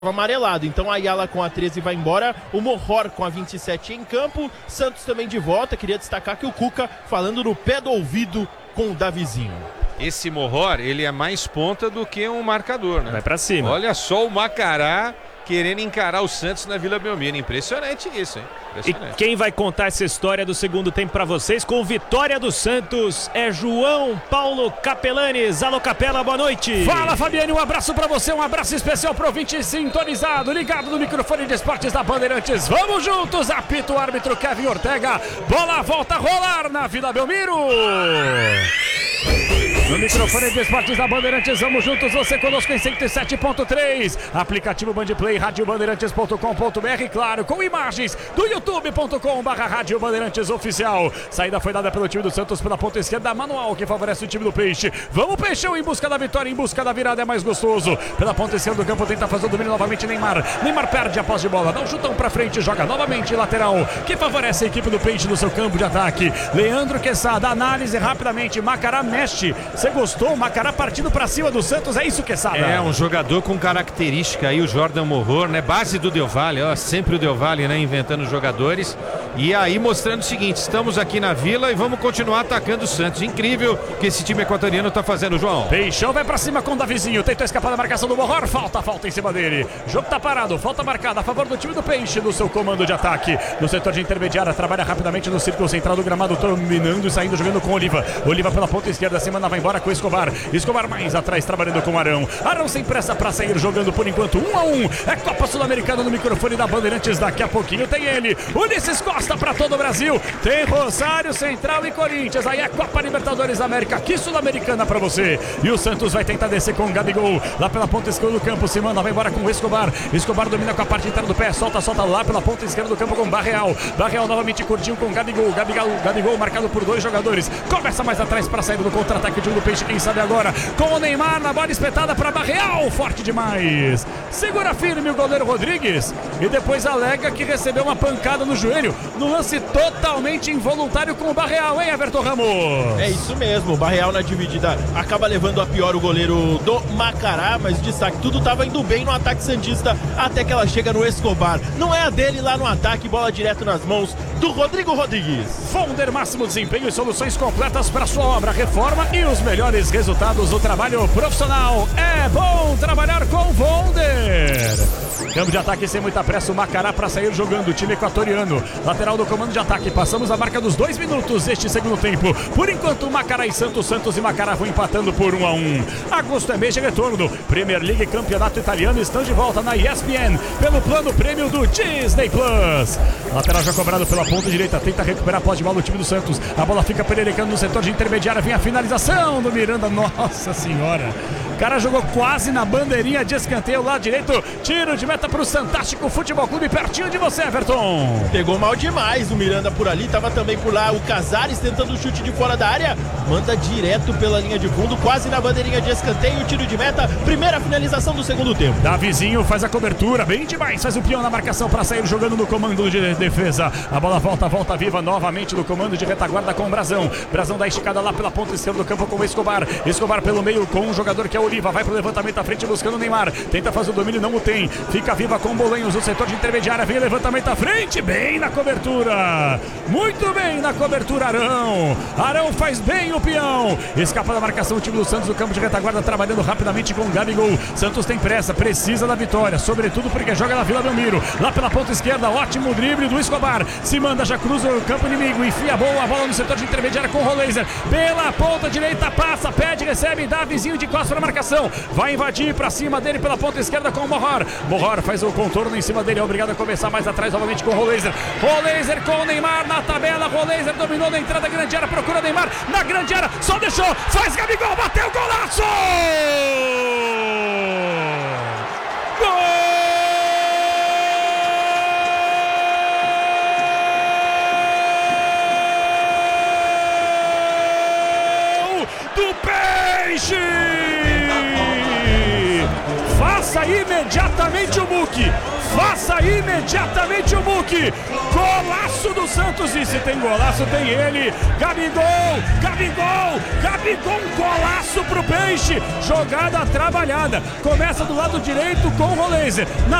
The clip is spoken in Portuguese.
amarelado, então a Ayala com a 13 vai embora, o Mohor com a 27 em campo, Santos também de volta. Queria destacar que o Cuca falando no pé do ouvido com o Davizinho. Esse Mohor, ele é mais ponta do que um marcador, né? Vai pra cima. Olha só o Macará querendo encarar o Santos na Vila Belmiro. Impressionante isso, hein? Impressionante. E quem vai contar essa história do segundo tempo pra vocês com vitória do Santos é João Paulo Capelanes. Alô, Capela, boa noite. Fala, Fabiane, um abraço pra você, um abraço especial pro ouvinte sintonizado, ligado no microfone de esportes da Bandeirantes. Vamos juntos, apita o árbitro Kevin Ortega. Bola volta a rolar na Vila Belmiro. No microfone de esportes da Bandeirantes, vamos juntos, você conosco em 107.3, aplicativo Bandplay, radiobandeirantes.com.br, claro, com imagens do youtube.com/Rádio Bandeirantes Oficial. Saída foi dada pelo time do Santos pela ponta esquerda, manual, que favorece o time do Peixe. Vamos, Peixão, em busca da vitória, em busca da virada, é mais gostoso. Pela ponta esquerda do campo, tenta fazer o domínio novamente, Neymar perde a posse de bola, dá um chutão pra frente, joga novamente lateral, que favorece a equipe do Peixe no seu campo de ataque. Leandro Quesada, análise rapidamente, Macará mexe. Você gostou? Macará partindo pra cima do Santos, é isso, Quesada? É, um jogador com característica aí, o Jordan Mohor, né? Base do Del Valle, ó, sempre o Del Valle, né? Inventando jogadores. E aí mostrando o seguinte, estamos aqui na Vila e vamos continuar atacando o Santos. Incrível que esse time equatoriano tá fazendo, João. Peixão vai pra cima com o Davizinho, tentou escapar da marcação do Mohor, falta em cima dele. Jogo tá parado, falta marcada a favor do time do Peixe no seu comando de ataque. No setor de intermediária, trabalha rapidamente no círculo central do gramado, dominando e saindo, jogando com Oliva. Oliva pela ponta esquerda, semana vai embora com o Escobar. Escobar mais atrás, trabalhando com o Arão. Arão sem pressa pra sair, jogando por enquanto 1-1. É Copa Sul-Americana no microfone da Bandeirantes. Daqui a pouquinho tem ele, Ulisses Costa pra todo o Brasil. Tem Rosário Central e Corinthians. Aí é Copa Libertadores da América, aqui Sul-Americana pra você. E o Santos vai tentar descer com o Gabigol. Lá pela ponta esquerda do campo, semana vai embora com o Escobar. Escobar domina com a parte interna do pé, solta lá pela ponta esquerda do campo com o Barreal. Barreal novamente curtinho com o Gabigol. Gabigol marcado por dois jogadores. Começa mais atrás pra sair do contra-ataque. O time do Peixe, quem sabe agora, com o Neymar na bola espetada para Barreal, forte demais, segura firme o goleiro Rodrigues e depois alega que recebeu uma pancada no joelho, no lance totalmente involuntário com o Barreal, hein, Everton Ramos? É isso mesmo, o Barreal na dividida acaba levando a pior o goleiro do Macará, mas destaque, tudo estava indo bem no ataque santista, até que ela chega no Escobar, não é a dele lá no ataque, bola direto nas mãos do Rodrigo Rodrigues. Fonder, máximo desempenho e soluções completas para sua obra, reforma e os melhores resultados do trabalho profissional. É bom trabalhar com Fonder. Campo de ataque sem muita pressa, o Macará para sair jogando, o time equatoriano. Lateral do comando de ataque, passamos a marca dos 2 minutos deste segundo tempo. Por enquanto, Macará e Santos e Macará vão empatando por 1-1. Agosto é mês de retorno. Premier League Campeonato Italiano estão de volta na ESPN pelo plano prêmio do Disney Plus. Lateral já cobrado pela ponta direita, tenta recuperar a posse de bola do time do Santos. A bola fica pererecando no setor de intermediária, vem a finalização do Miranda. Nossa senhora, o cara jogou quase na bandeirinha de escanteio, lado direito, tiro de meta pro Fantástico Futebol Clube, pertinho de você, Everton. Pegou mal demais o Miranda por ali, tava também por lá o Casares tentando o chute de fora da área, manda direto pela linha de fundo, quase na bandeirinha de escanteio, tiro de meta, primeira finalização do segundo tempo. Davizinho faz a cobertura, bem demais, faz o peão na marcação para sair jogando no comando de defesa. A bola volta viva novamente no comando de retaguarda com o Brazão. Brazão dá esticada lá pela ponta esquerda do campo com o Escobar. Escobar pelo meio com um jogador que é Oliva, vai pro levantamento à frente buscando o Neymar, tenta fazer o domínio, não o tem, fica viva com o Bolanhos, o setor de intermediária, vem o levantamento à frente, bem na cobertura, muito bem na cobertura, Arão faz bem o peão, escapa da marcação o time do Santos, o campo de retaguarda trabalhando rapidamente com o Gabigol. Santos tem pressa, precisa da vitória, sobretudo porque joga na Vila Belmiro, lá pela ponta esquerda, ótimo drible do Escobar, se manda, já cruza o campo inimigo, enfia a bola no setor de intermediária com o Roleiser, pela ponta direita, passa, pede, recebe, dá vizinho de costas na marcação, vai invadir pra cima dele pela ponta esquerda com o Mohor faz o contorno em cima dele, é obrigado a começar mais atrás novamente com o Roleiser com o Neymar na tabela, Roleiser dominou na entrada da grande área, procura Neymar na grande área, só deixou, faz Gabigol, bateu, golaço! Gol! Do Peixe! Faça imediatamente o muque. Muque. Faça imediatamente o Muque. Golaço do Santos. E se tem golaço, tem ele. Gabigol. Um golaço pro Peixe. Jogada trabalhada. Começa do lado direito com o Roleiser.